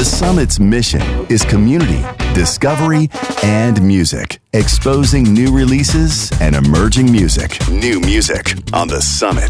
The Summit's mission is community, discovery, and music. Exposing new releases and emerging music. New music on The Summit.